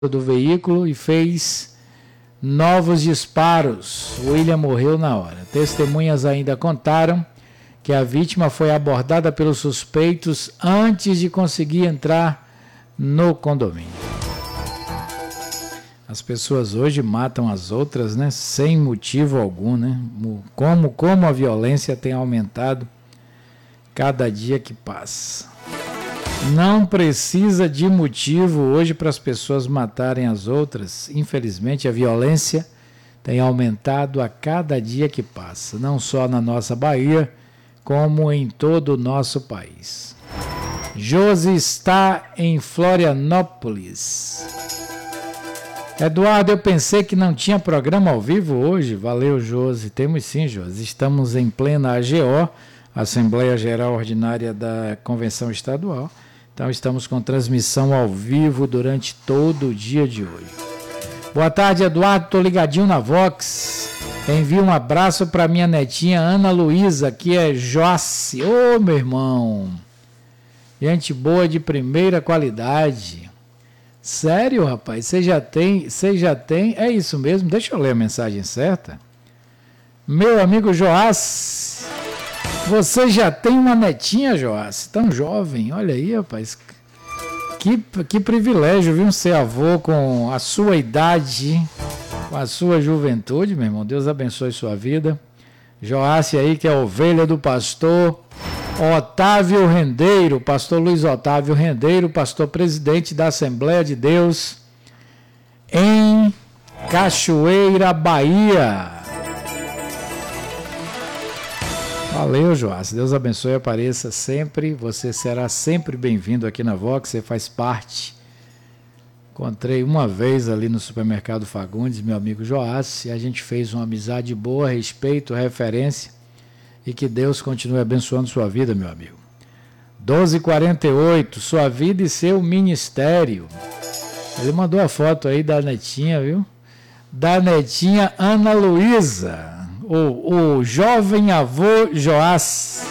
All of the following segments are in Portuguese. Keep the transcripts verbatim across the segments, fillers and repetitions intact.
do veículo e fez novos disparos. William morreu na hora. Testemunhas ainda contaram que a vítima foi abordada pelos suspeitos antes de conseguir entrar no condomínio. As pessoas hoje matam as outras, né, sem motivo algum, né? Como, como a violência tem aumentado cada dia que passa. Não precisa de motivo hoje para as pessoas matarem as outras. Infelizmente, a violência tem aumentado a cada dia que passa, não só na nossa Bahia, como em todo o nosso país. Josi está em Florianópolis. Eduardo, eu pensei que não tinha programa ao vivo hoje. Valeu, Josi. Temos sim, Josi. Estamos em plena A G O, Assembleia Geral Ordinária da Convenção Estadual. Então estamos com transmissão ao vivo durante todo o dia de hoje. Boa tarde, Eduardo. Estou ligadinho na Vox. Envio um abraço para minha netinha Ana Luísa, que é Joace. Ô, meu irmão. Gente boa de primeira qualidade. Sério, rapaz? Você já tem, você já tem... É isso mesmo? Deixa eu ler a mensagem certa. Meu amigo Joace... Você já tem uma netinha, Joás? Tão jovem, olha aí, rapaz. Que, que privilégio, viu? Ser avô com a sua idade, com a sua juventude, meu irmão. Deus abençoe sua vida. Joás aí, que é a ovelha do pastor Otávio Rendeiro, pastor Luiz Otávio Rendeiro, pastor presidente da Assembleia de Deus em Cachoeira, Bahia. Valeu, Joás. Deus abençoe e apareça sempre. Você será sempre bem-vindo aqui na Vox. Você faz parte. Encontrei uma vez ali no supermercado Fagundes, meu amigo Joás, e a gente fez uma amizade boa, respeito, referência, e que Deus continue abençoando sua vida, meu amigo. doze e quarenta e oito, sua vida e seu ministério. Ele mandou a foto aí da netinha, viu? Da netinha Ana Luísa. O, o jovem avô Joás.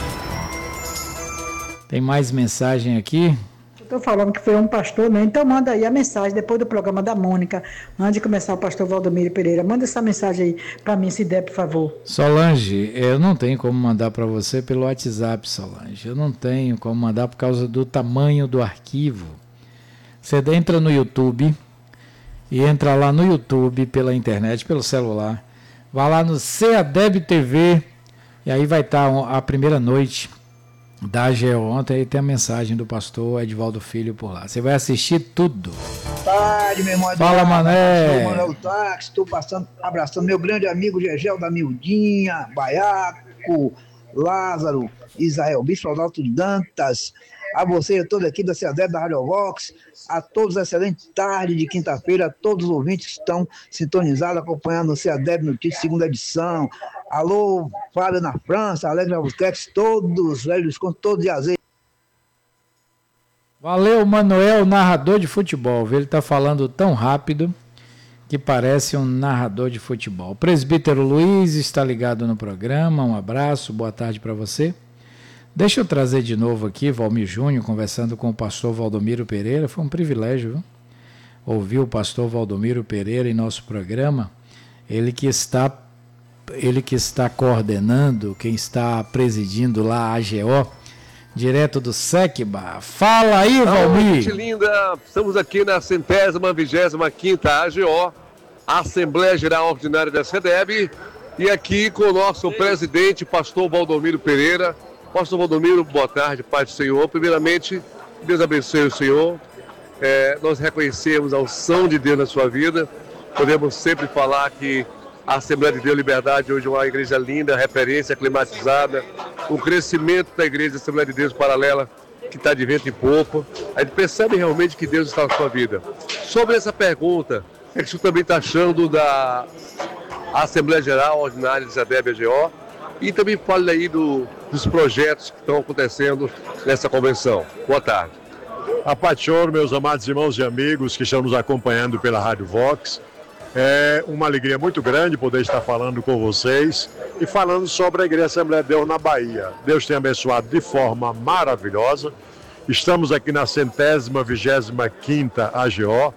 Tem mais mensagem aqui? Estou falando que foi um pastor, né? Então manda aí a mensagem depois do programa da Mônica, antes de começar o pastor Valdomiro Pereira. Manda essa mensagem aí para mim, se der, por favor. Solange, eu não tenho como mandar para você pelo WhatsApp, Solange. Eu não tenho como mandar por causa do tamanho do arquivo. Você entra no YouTube e entra lá no YouTube pela internet, pelo celular. Vá lá no Seadeb T V e aí vai estar a primeira noite da A G O. Ontem aí tem a mensagem do pastor Edivaldo Filho por lá. Você vai assistir tudo. Boa tarde, meu irmão. Fala, Mané. Manuel Táxi, estou passando, abraçando meu grande amigo Gegel da Mildinha, Baiaco, Lázaro, Israel Bispo, Adalto Dantas, a você e toda a equipe da Seadeb da Rádio Vox, a todos excelente tarde de quinta-feira, a todos os ouvintes que estão sintonizados, acompanhando o Seadeb Notícias, segunda edição. Alô, Fábio na França, Alegre Albuquerque, todos, velhos, com todos de azeite. Valeu, Manuel, narrador de futebol. Ele está falando tão rápido que parece um narrador de futebol. O presbítero Luiz está ligado no programa. Um abraço, boa tarde para você. Deixa eu trazer de novo aqui Valmir Júnior conversando com o pastor Valdomiro Pereira. Foi um privilégio, viu? Ouvir o pastor Valdomiro Pereira em nosso programa. Ele que está, ele que está coordenando, quem está presidindo lá a AGO, direto do SECBA. Fala aí, Valmir! Gente linda, estamos aqui na centésima, vigésima quinta A G O, Assembleia Geral Ordinária da SEDEB, e aqui com o nosso presidente, pastor Valdomiro Pereira. Pastor Valdomiro, boa tarde, Pai do Senhor. Primeiramente, Deus abençoe o Senhor. É, nós reconhecemos a unção de Deus na sua vida. Podemos sempre falar que a Assembleia de Deus Liberdade hoje é uma igreja linda, referência, climatizada. O crescimento da igreja Assembleia de Deus Paralela, que está de vento em popa. A gente percebe realmente que Deus está na sua vida. Sobre essa pergunta, o que você também está achando da Assembleia Geral Ordinária de SEDEB A G O? E também fale aí do, dos projetos que estão acontecendo nessa convenção. Boa tarde. A paz do Senhor, meus amados irmãos e amigos que estão nos acompanhando pela Rádio Vox. É uma alegria muito grande poder estar falando com vocês e falando sobre a Igreja Assembleia de Deus na Bahia. Deus tem abençoado de forma maravilhosa. Estamos aqui na centésima, vigésima quinta A G O,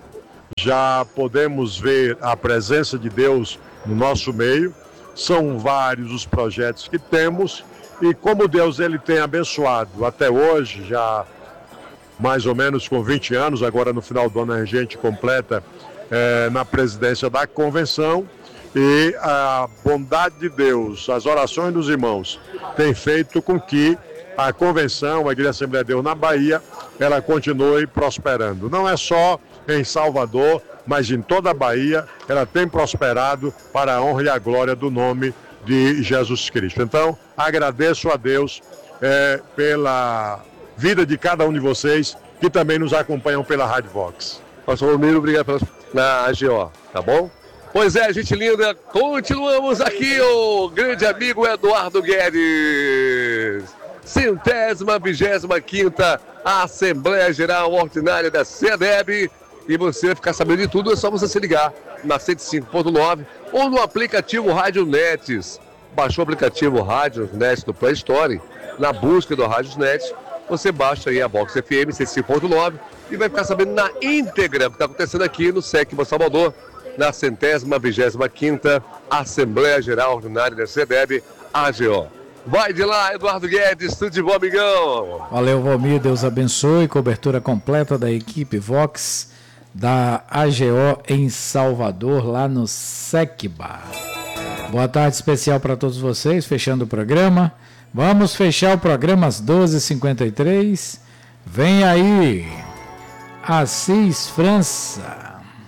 já podemos ver a presença de Deus no nosso meio. São vários os projetos que temos e como Deus ele tem abençoado até hoje, já mais ou menos com vinte anos, agora no final do ano a gente completa é, na presidência da convenção, e a bondade de Deus, as orações dos irmãos tem feito com que a convenção, a Igreja Assembleia de Deus na Bahia, ela continue prosperando. Não é só em Salvador, mas em toda a Bahia, ela tem prosperado para a honra e a glória do nome de Jesus Cristo. Então, agradeço a Deus é, pela vida de cada um de vocês que também nos acompanham pela Rádio Vox. Pastor Valdomiro, obrigado pela, na A G O, tá bom? Pois é, gente linda, continuamos aqui, o grande amigo Eduardo Guedes. Centésima, vigésima quinta Assembleia Geral Ordinária da SEDEB. E você ficar sabendo de tudo, é só você se ligar na cento e cinco ponto nove ou no aplicativo Rádio Nets. Baixou o aplicativo Rádio Nets do Play Store, na busca do Rádio Nets, você baixa aí a Vox F M cento e cinco ponto nove e vai ficar sabendo na íntegra o que está acontecendo aqui no SECBA Salvador, na centésima, vigésima quinta Assembleia Geral Ordinária da SEDEB, A G O. Vai de lá, Eduardo Guedes, tudo de bom, amigão. Valeu, Valmir, Deus abençoe. Cobertura completa da equipe Vox da A G O em Salvador, lá no SECBA. Boa tarde especial para todos vocês, fechando o programa. Vamos fechar o programa às doze e cinquenta e três. Vem aí, Assis França.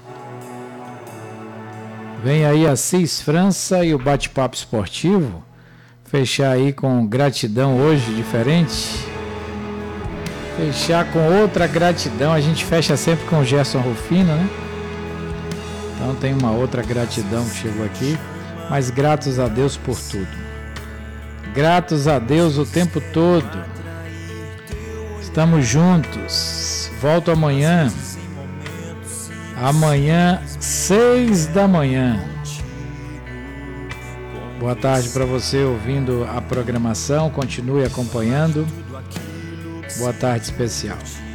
Vem aí Assis França e o bate-papo esportivo. Fechar aí com gratidão hoje, diferente. Fechar com outra gratidão. A gente fecha sempre com o Gerson Rufino, né? Então tem uma outra gratidão que chegou aqui. Mas gratos a Deus por tudo. Gratos a Deus o tempo todo. Estamos juntos. Volto amanhã. Amanhã, seis da manhã. Boa tarde para você ouvindo a programação. Continue acompanhando. Boa tarde especial.